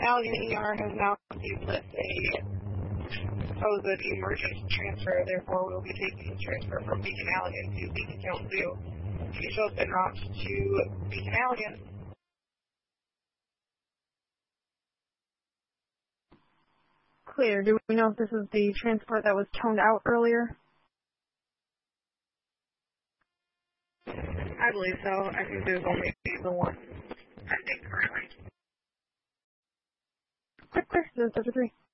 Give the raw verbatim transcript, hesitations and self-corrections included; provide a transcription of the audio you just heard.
Allegan E R has now received a supposed emergency transfer, therefore we'll be taking the transfer from Beacon Allegan to Beacon Kalamazoo. She has been route to Beacon Allegan. Clear. Do we know if this is the transport that was toned out earlier? I believe so. I think there's only the one. I think currently. Quick, clear. zero seven three.